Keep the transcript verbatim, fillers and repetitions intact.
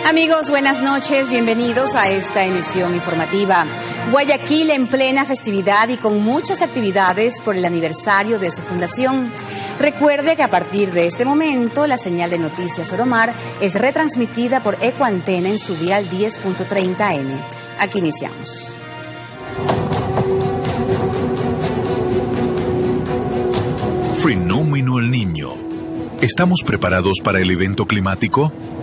Amigos, buenas noches, bienvenidos a esta emisión informativa. Guayaquil en plena festividad y con muchas actividades por el aniversario de su fundación. Recuerde que a partir de este momento la señal de Noticias Oromar es retransmitida por Ecoantena en su dial diez punto treinta eme. Aquí iniciamos. Fenómeno El Niño. ¿Estamos preparados para el evento climático?